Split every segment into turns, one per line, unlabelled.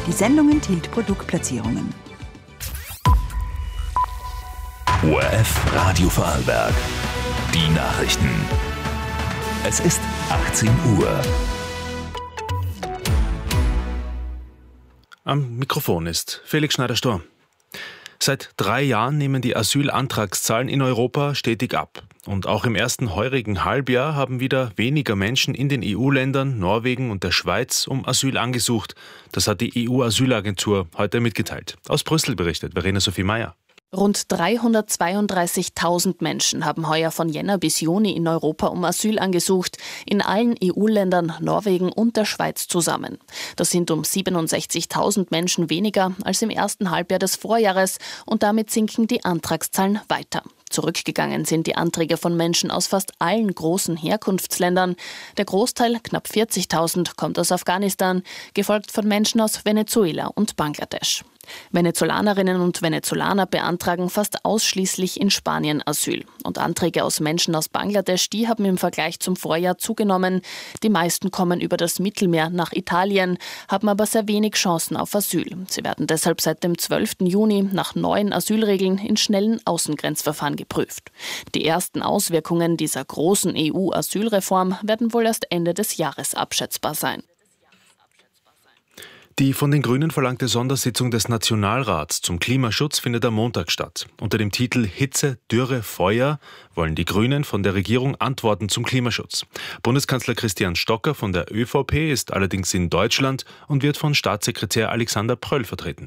Die Sendung enthielt Produktplatzierungen.
ORF Radio Vorarlberg. Die Nachrichten. Es ist 18 Uhr.
Am Mikrofon ist Felix Schneider-Storr. Seit 3 Jahren nehmen die Asylantragszahlen in Europa stetig ab. Und auch im ersten heurigen Halbjahr haben wieder weniger Menschen in den EU-Ländern, Norwegen und der Schweiz um Asyl angesucht. Das hat die EU-Asylagentur heute mitgeteilt. Aus Brüssel berichtet Verena Sophie Meyer.
Rund 332.000 Menschen haben heuer von Jänner bis Juni in Europa um Asyl angesucht, in allen EU-Ländern, Norwegen und der Schweiz zusammen. Das sind um 67.000 Menschen weniger als im ersten Halbjahr des Vorjahres und damit sinken die Antragszahlen weiter. Zurückgegangen sind die Anträge von Menschen aus fast allen großen Herkunftsländern. Der Großteil, knapp 40.000, kommt aus Afghanistan, gefolgt von Menschen aus Venezuela und Bangladesch. Venezolanerinnen und Venezolaner beantragen fast ausschließlich in Spanien Asyl. Und Anträge aus Menschen aus Bangladesch, die haben im Vergleich zum Vorjahr zugenommen. Die meisten kommen über das Mittelmeer nach Italien, haben aber sehr wenig Chancen auf Asyl. Sie werden deshalb seit dem 12. Juni nach neuen Asylregeln in schnellen Außengrenzverfahren geprüft. Die ersten Auswirkungen dieser großen EU-Asylreform werden wohl erst Ende des Jahres abschätzbar sein.
Die von den Grünen verlangte Sondersitzung des Nationalrats zum Klimaschutz findet am Montag statt. Unter dem Titel Hitze, Dürre, Feuer wollen die Grünen von der Regierung Antworten zum Klimaschutz. Bundeskanzler Christian Stocker von der ÖVP ist allerdings in Deutschland und wird von Staatssekretär Alexander Pröll vertreten.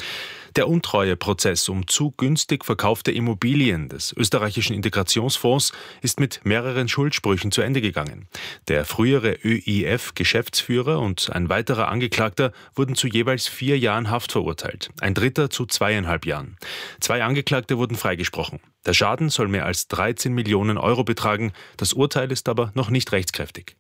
Der Untreueprozess um zu günstig verkaufte Immobilien des österreichischen Integrationsfonds ist mit mehreren Schuldsprüchen zu Ende gegangen. Der frühere ÖIF-Geschäftsführer und ein weiterer Angeklagter wurden zu jeweils 4 Jahren Haft verurteilt, ein dritter zu 2,5 Jahren. 2 Angeklagte wurden freigesprochen. Der Schaden soll mehr als 13 Millionen Euro betragen, das Urteil ist aber noch nicht rechtskräftig.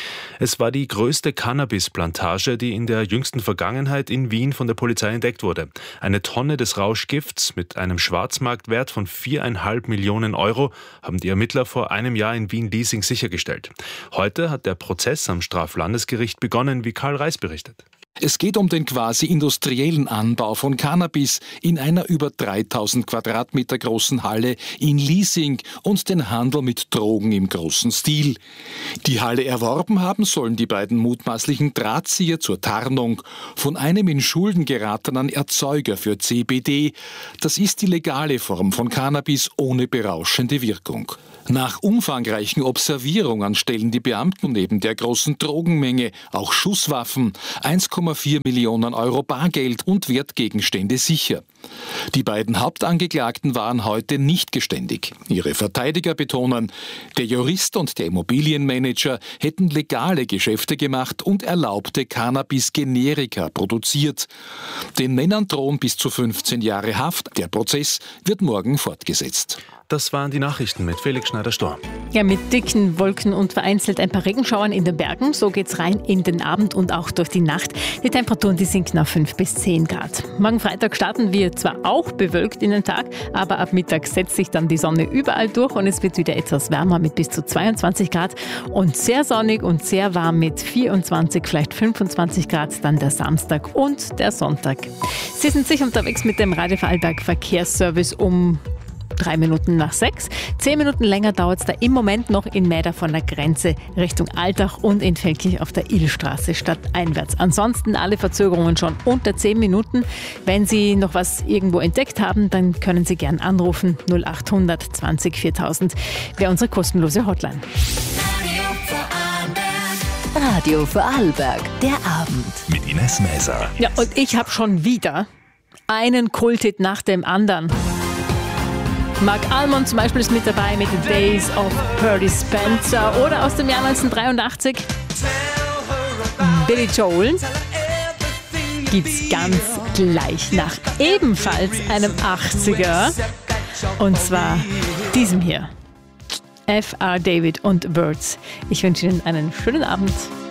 Es war die größte Cannabis-Plantage, die in der jüngsten Vergangenheit in Wien von der Polizei entdeckt wurde. Eine Tonne des Rauschgifts mit einem Schwarzmarktwert von 4,5 Millionen Euro haben die Ermittler vor einem Jahr in Wien-Liesing sichergestellt. Heute hat der Prozess am Straflandesgericht begonnen, wie Karl Reis berichtet.
Es geht um den quasi industriellen Anbau von Cannabis in einer über 3000 Quadratmeter großen Halle in Liesing und den Handel mit Drogen im großen Stil. Die Halle erworben haben sollen die beiden mutmaßlichen Drahtzieher zur Tarnung von einem in Schulden geratenen Erzeuger für CBD. Das ist die legale Form von Cannabis ohne berauschende Wirkung. Nach umfangreichen Observierungen stellen die Beamten neben der großen Drogenmenge auch Schusswaffen, 1,4 Millionen Euro Bargeld und Wertgegenstände sicher. Die beiden Hauptangeklagten waren heute nicht geständig. Ihre Verteidiger betonen, der Jurist und der Immobilienmanager hätten legale Geschäfte gemacht und erlaubte Cannabis-Generika produziert. Den Männern drohen bis zu 15 Jahre Haft. Der Prozess wird morgen fortgesetzt.
Das waren die Nachrichten mit Felix Schneider-Storr.
Ja, mit dicken Wolken und vereinzelt ein paar Regenschauern in den Bergen. So geht's rein in den Abend und auch durch die Nacht. Die Temperaturen, die sinken auf 5 bis 10 Grad. Morgen Freitag starten wir zwar auch bewölkt in den Tag, aber ab Mittag setzt sich dann die Sonne überall durch und es wird wieder etwas wärmer mit bis zu 22 Grad und sehr sonnig und sehr warm mit 24, vielleicht 25 Grad dann der Samstag und der Sonntag. Sie sind sicher unterwegs mit dem Radio Vorarlberg Verkehrsservice um 3 Minuten nach 6. 10 Minuten länger dauert es da im Moment noch in Mäder von der Grenze Richtung Altach und in Feldkirch auf der Illstraße stadteinwärts. Ansonsten alle Verzögerungen schon unter 10 Minuten. Wenn Sie noch was irgendwo entdeckt haben, dann können Sie gern anrufen. 0800 20 4000 wäre unsere kostenlose Hotline.
Radio Vorarlberg, der Abend mit Ines Mäser.
Ja, und ich habe schon wieder einen Kulthit nach dem anderen. Mark Almond zum Beispiel ist mit dabei mit The Days of Purdy Spencer oder aus dem Jahr 1983 Billy Joel gibt's ganz gleich nach ebenfalls einem 80er und zwar diesem hier. F.R. David und Birds. Ich wünsche Ihnen einen schönen Abend.